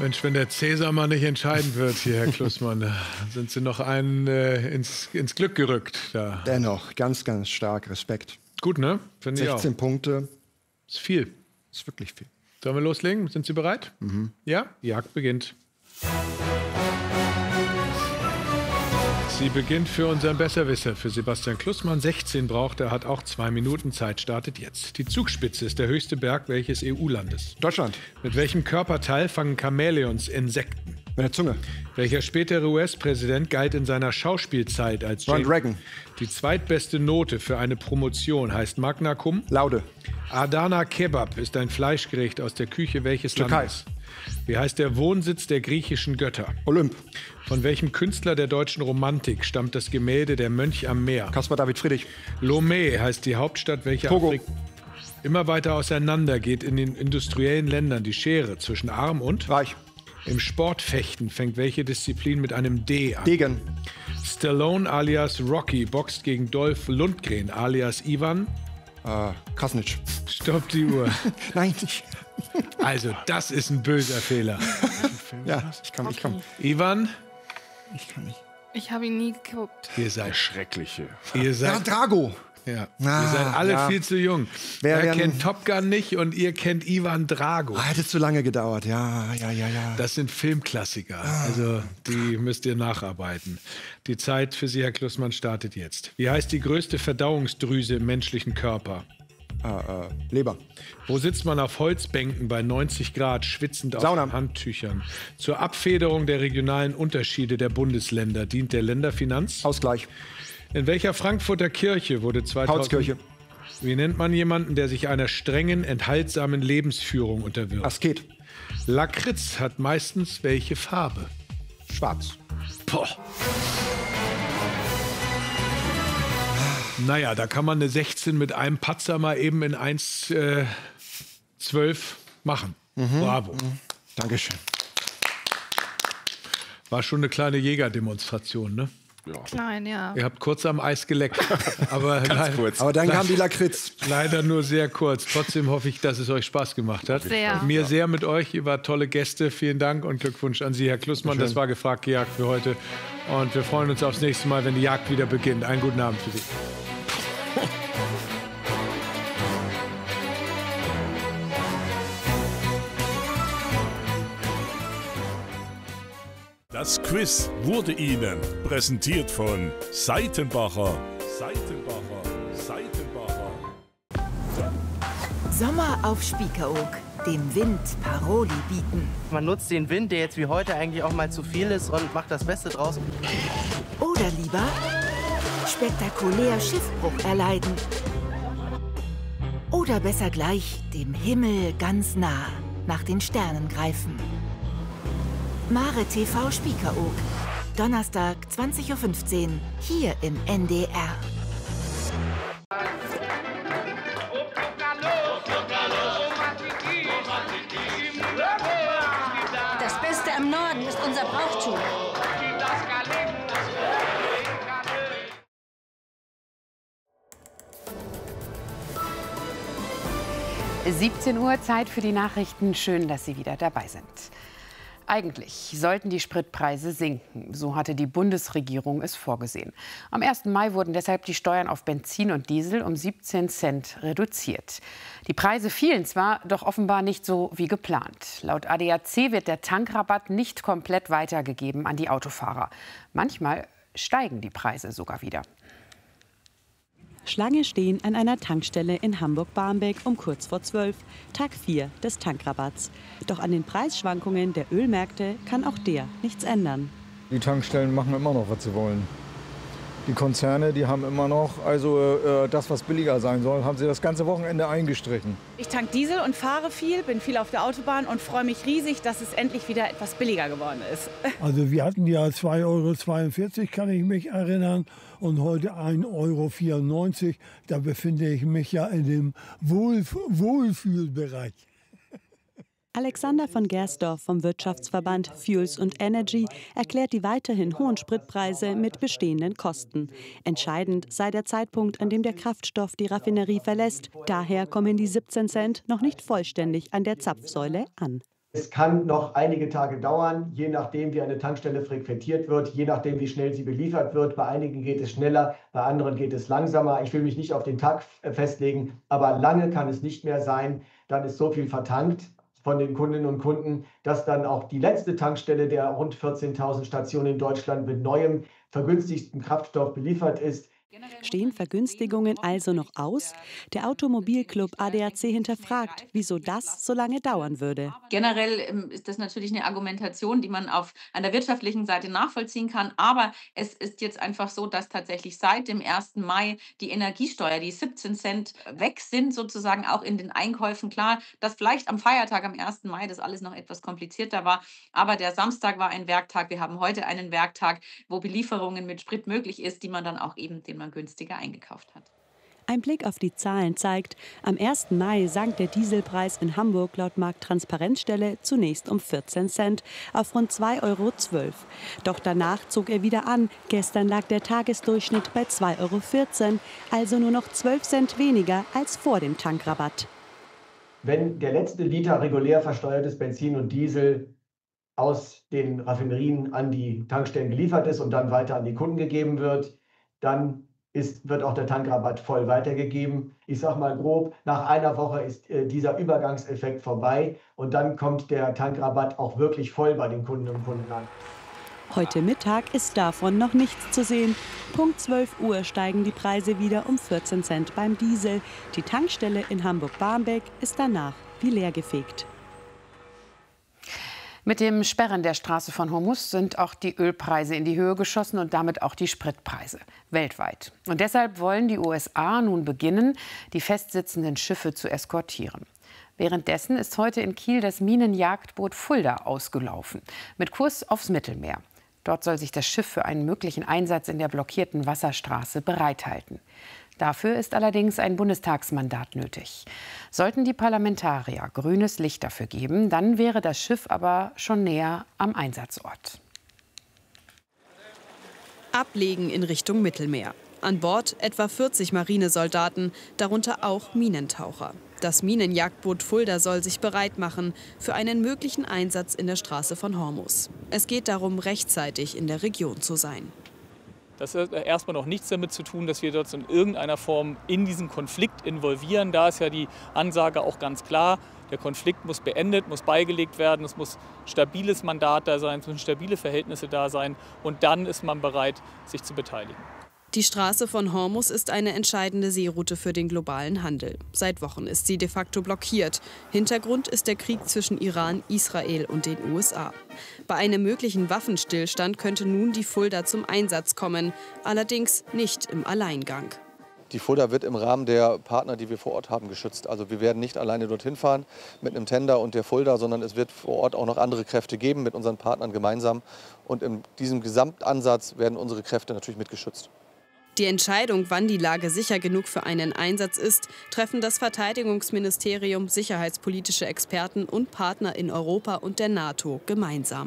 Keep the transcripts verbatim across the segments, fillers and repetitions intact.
Mensch, wenn der Cäsar mal nicht entscheidend wird hier, Herr Klussmann, da sind Sie noch einen äh, ins, ins Glück gerückt. Da. Dennoch, ganz, ganz stark. Respekt. Gut, ne? Finde ich auch. sechzehn Punkte. Ist viel. Ist wirklich viel. Sollen wir loslegen? Sind Sie bereit? Mhm. Ja? Die Jagd beginnt. Sie beginnt für unseren Besserwisser, für Sebastian Klussmann. sechzehn braucht er, hat auch zwei Minuten Zeit, startet jetzt. Die Zugspitze ist der höchste Berg welches E U-Landes? Deutschland. Mit welchem Körperteil fangen Chamäleons Insekten? Mit der Zunge. Welcher spätere U S-Präsident galt in seiner Schauspielzeit als Ronald Reagan. Die zweitbeste Note für eine Promotion heißt Magna Cum? Laude. Adana Kebab ist ein Fleischgericht aus der Küche welches Türkei. Landes? Wie heißt der Wohnsitz der griechischen Götter? Olymp. Von welchem Künstler der deutschen Romantik stammt das Gemälde Der Mönch am Meer? Caspar David Friedrich. Lomé heißt die Hauptstadt welcher Togo. Afrik Immer weiter auseinander geht in den industriellen Ländern die Schere zwischen arm und Reich. Im Sportfechten fängt welche Disziplin mit einem D an? Degen. Stallone alias Rocky boxt gegen Dolph Lundgren alias Ivan. Äh, Krasnitsch. Stopp die Uhr. Nein, nicht. Also, das ist ein böser Fehler. Ja, ich kann, ich kann. Ivan, Ich kann nicht. Ich habe ihn nie geguckt. ihr seid, Schreckliche. ihr Ja, seid, Drago. ja, Ah, ihr seid alle ja. viel zu jung. Wer er wären- kennt Top Gun nicht und ihr kennt Ivan Drago. Ah, hätte zu lange gedauert. Ja, ja, ja, ja. Das sind Filmklassiker, also die müsst ihr nacharbeiten. Die Zeit für Sie, Herr Klussmann, startet jetzt. Wie heißt die größte Verdauungsdrüse im menschlichen Körper? äh, äh, Leber. Wo sitzt man auf Holzbänken bei neunzig Grad, schwitzend auf Sauna. Handtüchern? Zur Abfederung der regionalen Unterschiede der Bundesländer dient der Länderfinanz? Ausgleich. In welcher Frankfurter Kirche wurde zweitausend... Paulskirche. Wie nennt man jemanden, der sich einer strengen, enthaltsamen Lebensführung unterwirft? Asket. Lakritz hat meistens welche Farbe? Schwarz. Boah. Naja, da kann man eine sechzehn mit einem Patzer mal eben in eins zwölf machen. Bravo. Dankeschön. War schon eine kleine Jägerdemonstration, ne? Klein, ja. Ihr habt kurz am Eis geleckt. Aber leider, kurz. Aber dann kam die Lakritz. leider nur sehr kurz. Trotzdem hoffe ich, dass es euch Spaß gemacht hat. Sehr. Mir sehr mit euch. Ihr wart tolle Gäste. Vielen Dank und Glückwunsch an Sie, Herr Klussmann. Das war gefragt gejagt für heute. Und wir freuen uns aufs nächste Mal, wenn die Jagd wieder beginnt. Einen guten Abend für Sie. Das Quiz wurde Ihnen präsentiert von Seitenbacher. Seitenbacher. Seitenbacher. Sommer auf Spiekeroog, dem Wind Paroli bieten. Man nutzt den Wind, der jetzt wie heute eigentlich auch mal zu viel ist, und macht das Beste draus. Oder lieber spektakulär Schiffbruch erleiden. Oder besser gleich dem Himmel ganz nah nach den Sternen greifen. Mare T V Spiekeroog. Donnerstag, zwanzig Uhr fünfzehn, hier im N D R. Das Beste am Norden ist unser Brauchtum. siebzehn Uhr, Zeit für die Nachrichten. Schön, dass Sie wieder dabei sind. Eigentlich sollten die Spritpreise sinken. So hatte die Bundesregierung es vorgesehen. Am ersten Mai wurden deshalb die Steuern auf Benzin und Diesel um siebzehn Cent reduziert. Die Preise fielen zwar, doch offenbar nicht so wie geplant. Laut A D A C wird der Tankrabatt nicht komplett weitergegeben an die Autofahrer. Manchmal steigen die Preise sogar wieder. Schlange stehen an einer Tankstelle in Hamburg-Barmbek um kurz vor zwölf, Tag vier des Tankrabatts. Doch an den Preisschwankungen der Ölmärkte kann auch der nichts ändern. Die Tankstellen machen immer noch, was sie wollen. Die Konzerne, die haben immer noch, also äh, das, was billiger sein soll, haben sie das ganze Wochenende eingestrichen. Ich tank Diesel und fahre viel, bin viel auf der Autobahn und freue mich riesig, dass es endlich wieder etwas billiger geworden ist. Also wir hatten ja zwei Euro zweiundvierzig, kann ich mich erinnern, und heute ein Euro vierundneunzig. Da befinde ich mich ja in dem Wohl Wohlfühlbereich. Alexander von Gersdorf vom Wirtschaftsverband Fuels und Energy erklärt die weiterhin hohen Spritpreise mit bestehenden Kosten. Entscheidend sei der Zeitpunkt, an dem der Kraftstoff die Raffinerie verlässt. Daher kommen die siebzehn Cent noch nicht vollständig an der Zapfsäule an. Es kann noch einige Tage dauern, je nachdem, wie eine Tankstelle frequentiert wird, je nachdem, wie schnell sie beliefert wird. Bei einigen geht es schneller, bei anderen geht es langsamer. Ich will mich nicht auf den Tag festlegen, aber lange kann es nicht mehr sein. Dann ist so viel vertankt von den Kundinnen und Kunden, dass dann auch die letzte Tankstelle der rund vierzehntausend Stationen in Deutschland mit neuem, vergünstigsten Kraftstoff beliefert ist. Stehen Vergünstigungen also noch aus? Der Automobilclub A D A C hinterfragt, wieso das so lange dauern würde. Generell ähm, ist das natürlich eine Argumentation, die man auf an der wirtschaftlichen Seite nachvollziehen kann. Aber es ist jetzt einfach so, dass tatsächlich seit dem ersten Mai die Energiesteuer, die siebzehn Cent weg sind, sozusagen auch in den Einkäufen. Klar, dass vielleicht am Feiertag, am ersten Mai, das alles noch etwas komplizierter war. Aber der Samstag war ein Werktag. Wir haben heute einen Werktag, wo Belieferungen mit Sprit möglich ist, die man dann auch eben, den man günstiger eingekauft hat. Ein Blick auf die Zahlen zeigt, am ersten Mai sank der Dieselpreis in Hamburg laut Markttransparenzstelle zunächst um vierzehn Cent auf rund zwei Euro zwölf. Doch danach zog er wieder an. Gestern lag der Tagesdurchschnitt bei zwei Euro vierzehn, also nur noch zwölf Cent weniger als vor dem Tankrabatt. Wenn der letzte Liter regulär versteuertes Benzin und Diesel aus den Raffinerien an die Tankstellen geliefert ist und dann weiter an die Kunden gegeben wird, dann ist, wird auch der Tankrabatt voll weitergegeben. Ich sage mal grob, nach einer Woche ist äh, dieser Übergangseffekt vorbei und dann kommt der Tankrabatt auch wirklich voll bei den Kundinnen und Kunden an. Heute Mittag ist davon noch nichts zu sehen. Punkt zwölf Uhr steigen die Preise wieder um vierzehn Cent beim Diesel. Die Tankstelle in Hamburg-Barmbek ist danach wie leergefegt. Mit dem Sperren der Straße von Hormuz sind auch die Ölpreise in die Höhe geschossen und damit auch die Spritpreise weltweit. Und deshalb wollen die U S A nun beginnen, die festsitzenden Schiffe zu eskortieren. Währenddessen ist heute in Kiel das Minenjagdboot Fulda ausgelaufen, mit Kurs aufs Mittelmeer. Dort soll sich das Schiff für einen möglichen Einsatz in der blockierten Wasserstraße bereithalten. Dafür ist allerdings ein Bundestagsmandat nötig. Sollten die Parlamentarier grünes Licht dafür geben, dann wäre das Schiff aber schon näher am Einsatzort. Ablegen in Richtung Mittelmeer. An Bord etwa vierzig Marinesoldaten, darunter auch Minentaucher. Das Minenjagdboot Fulda soll sich bereit machen für einen möglichen Einsatz in der Straße von Hormuz. Es geht darum, rechtzeitig in der Region zu sein. Das hat erstmal noch nichts damit zu tun, dass wir dort in irgendeiner Form in diesen Konflikt involvieren. Da ist ja die Ansage auch ganz klar, der Konflikt muss beendet, muss beigelegt werden, es muss ein stabiles Mandat da sein, es müssen stabile Verhältnisse da sein und dann ist man bereit, sich zu beteiligen. Die Straße von Hormuz ist eine entscheidende Seeroute für den globalen Handel. Seit Wochen ist sie de facto blockiert. Hintergrund ist der Krieg zwischen Iran, Israel und den U S A. Bei einem möglichen Waffenstillstand könnte nun die Fulda zum Einsatz kommen, allerdings nicht im Alleingang. Die Fulda wird im Rahmen der Partner, die wir vor Ort haben, geschützt. Also wir werden nicht alleine dorthin fahren mit einem Tender und der Fulda, sondern es wird vor Ort auch noch andere Kräfte geben mit unseren Partnern gemeinsam. Und in diesem Gesamtansatz werden unsere Kräfte natürlich mitgeschützt. Die Entscheidung, wann die Lage sicher genug für einen Einsatz ist, treffen das Verteidigungsministerium, sicherheitspolitische Experten und Partner in Europa und der NATO gemeinsam.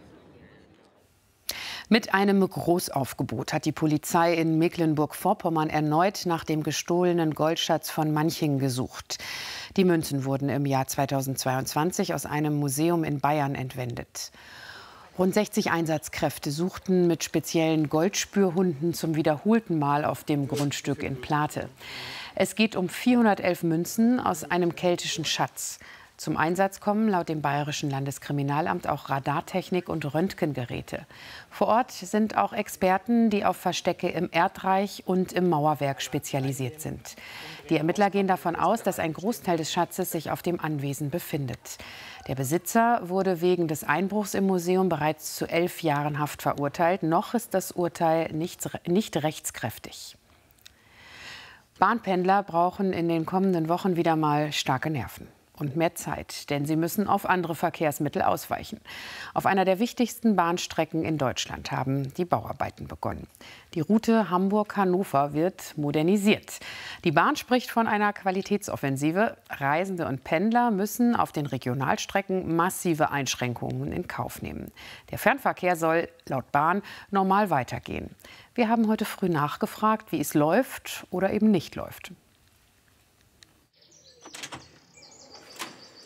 Mit einem Großaufgebot hat die Polizei in Mecklenburg-Vorpommern erneut nach dem gestohlenen Goldschatz von Manching gesucht. Die Münzen wurden im Jahr zweitausendzweiundzwanzig aus einem Museum in Bayern entwendet. Rund sechzig Einsatzkräfte suchten mit speziellen Goldspürhunden zum wiederholten Mal auf dem Grundstück in Plate. Es geht um vierhundertelf Münzen aus einem keltischen Schatz. Zum Einsatz kommen laut dem Bayerischen Landeskriminalamt auch Radartechnik und Röntgengeräte. Vor Ort sind auch Experten, die auf Verstecke im Erdreich und im Mauerwerk spezialisiert sind. Die Ermittler gehen davon aus, dass ein Großteil des Schatzes sich auf dem Anwesen befindet. Der Besitzer wurde wegen des Einbruchs im Museum bereits zu elf Jahren Haft verurteilt. Noch ist das Urteil nicht, nicht rechtskräftig. Bahnpendler brauchen in den kommenden Wochen wieder mal starke Nerven und mehr Zeit, denn sie müssen auf andere Verkehrsmittel ausweichen. Auf einer der wichtigsten Bahnstrecken in Deutschland haben die Bauarbeiten begonnen. Die Route Hamburg-Hannover wird modernisiert. Die Bahn spricht von einer Qualitätsoffensive. Reisende und Pendler müssen auf den Regionalstrecken massive Einschränkungen in Kauf nehmen. Der Fernverkehr soll laut Bahn normal weitergehen. Wir haben heute früh nachgefragt, wie es läuft oder eben nicht läuft.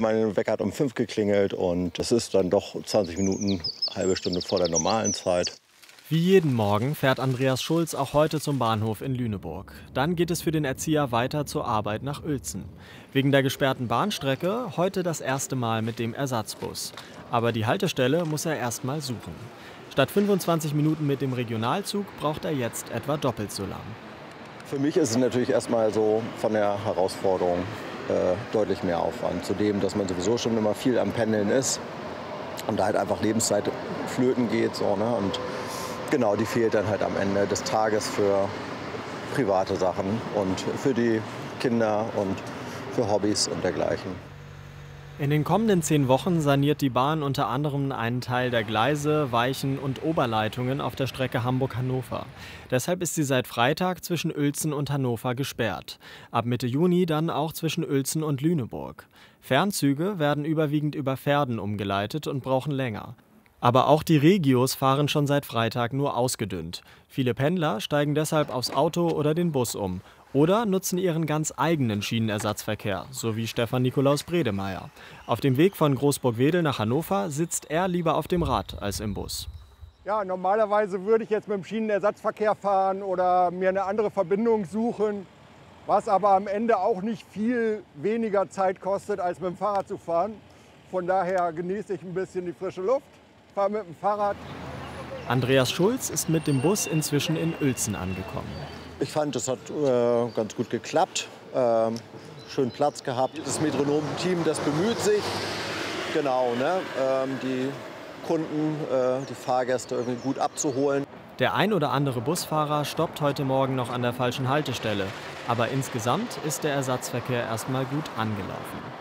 Mein Wecker hat um fünf geklingelt und es ist dann doch zwanzig Minuten, halbe Stunde vor der normalen Zeit. Wie jeden Morgen fährt Andreas Schulz auch heute zum Bahnhof in Lüneburg. Dann geht es für den Erzieher weiter zur Arbeit nach Uelzen. Wegen der gesperrten Bahnstrecke heute das erste Mal mit dem Ersatzbus. Aber die Haltestelle muss er erst mal suchen. Statt fünfundzwanzig Minuten mit dem Regionalzug braucht er jetzt etwa doppelt so lang. Für mich ist es natürlich erstmal so von der Herausforderung äh, deutlich mehr Aufwand. Zudem, dass man sowieso schon immer viel am Pendeln ist und da halt einfach Lebenszeit flöten geht. So, ne? Und genau, die fehlt dann halt am Ende des Tages für private Sachen und für die Kinder und für Hobbys und dergleichen. In den kommenden zehn Wochen saniert die Bahn unter anderem einen Teil der Gleise, Weichen und Oberleitungen auf der Strecke Hamburg-Hannover. Deshalb ist sie seit Freitag zwischen Uelzen und Hannover gesperrt. Ab Mitte Juni dann auch zwischen Uelzen und Lüneburg. Fernzüge werden überwiegend über Verden umgeleitet und brauchen länger. Aber auch die Regios fahren schon seit Freitag nur ausgedünnt. Viele Pendler steigen deshalb aufs Auto oder den Bus um oder nutzen ihren ganz eigenen Schienenersatzverkehr, so wie Stefan Nikolaus Bredemeier. Auf dem Weg von Großburg-Wedel nach Hannover sitzt er lieber auf dem Rad als im Bus. Ja, normalerweise würde ich jetzt mit dem Schienenersatzverkehr fahren oder mir eine andere Verbindung suchen, was aber am Ende auch nicht viel weniger Zeit kostet, als mit dem Fahrrad zu fahren. Von daher genieße ich ein bisschen die frische Luft, fahre mit dem Fahrrad. Andreas Schulz ist mit dem Bus inzwischen in Uelzen angekommen. Ich fand, es hat äh, ganz gut geklappt, ähm, schön Platz gehabt. Das Metronom-Team, das bemüht sich, genau, ne, ähm, die Kunden, äh, die Fahrgäste irgendwie gut abzuholen. Der ein oder andere Busfahrer stoppt heute Morgen noch an der falschen Haltestelle. Aber insgesamt ist der Ersatzverkehr erst mal gut angelaufen.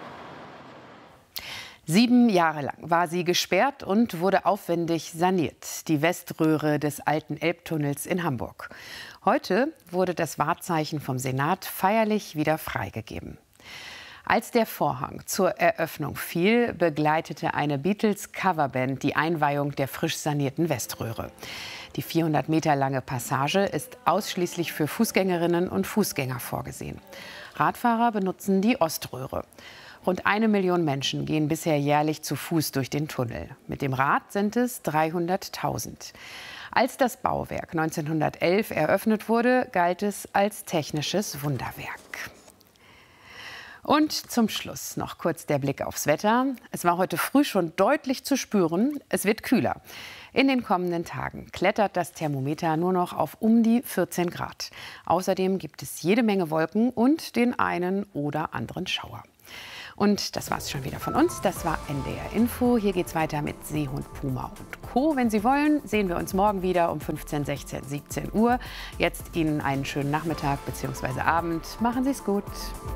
Sieben Jahre lang war sie gesperrt und wurde aufwendig saniert, die Weströhre des alten Elbtunnels in Hamburg. Heute wurde das Wahrzeichen vom Senat feierlich wieder freigegeben. Als der Vorhang zur Eröffnung fiel, begleitete eine Beatles-Coverband die Einweihung der frisch sanierten Weströhre. Die vierhundert Meter lange Passage ist ausschließlich für Fußgängerinnen und Fußgänger vorgesehen. Radfahrer benutzen die Oströhre. Rund eine Million Menschen gehen bisher jährlich zu Fuß durch den Tunnel. Mit dem Rad sind es dreihunderttausend. Als das Bauwerk neunzehnhundertelf eröffnet wurde, galt es als technisches Wunderwerk. Und zum Schluss noch kurz der Blick aufs Wetter. Es war heute früh schon deutlich zu spüren, es wird kühler. In den kommenden Tagen klettert das Thermometer nur noch auf um die vierzehn Grad. Außerdem gibt es jede Menge Wolken und den einen oder anderen Schauer. Und das war's schon wieder von uns. Das war N D R Info. Hier geht's weiter mit Seehund, Puma und Co. Wenn Sie wollen, sehen wir uns morgen wieder um fünfzehn, sechzehn, siebzehn Uhr. Jetzt Ihnen einen schönen Nachmittag bzw. Abend. Machen Sie es gut.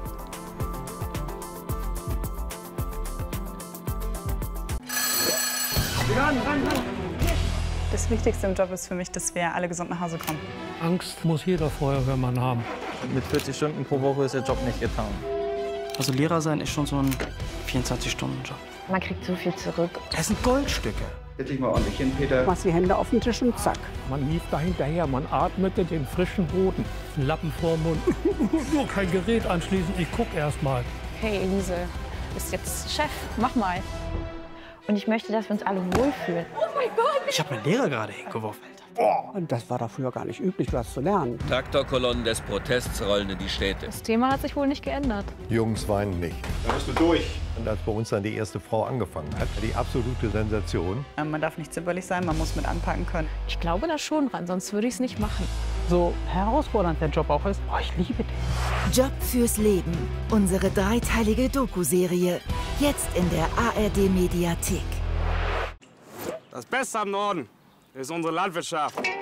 Das Wichtigste im Job ist für mich, dass wir alle gesund nach Hause kommen. Angst muss jeder Feuerwehrmann haben. Mit vierzig Stunden pro Woche ist der Job nicht getan. Also Lehrer sein ist schon so ein vierundzwanzig-Stunden-Job. Man kriegt so viel zurück. Das sind Goldstücke. Setz dich mal ordentlich hin, Peter. Machst die Hände auf den Tisch und zack. Man lief da hinterher, man atmete den frischen Boden. Ein Lappen vorm Mund. Nur kein Gerät anschließen, ich guck erst mal. Hey Elise, du bist jetzt Chef, mach mal. Und ich möchte, dass wir uns alle wohlfühlen. Oh mein Gott! Ich habe meinen Lehrer gerade hingeworfen. Boah, das war da früher gar nicht üblich, was zu lernen. Traktorkolonnen des Protests rollen in die Städte. Das Thema hat sich wohl nicht geändert. Jungs weinen nicht. Da bist du durch. Und als bei uns dann die erste Frau angefangen hat, die absolute Sensation. Man darf nicht zimperlich sein, man muss mit anpacken können. Ich glaube da schon dran, sonst würde ich es nicht machen. So herausfordernd der Job auch ist, oh, ich liebe den. Job fürs Leben. Unsere dreiteilige Doku-Serie. Jetzt in der A R D-Mediathek. Das Beste am Norden ist unsere Landwirtschaft.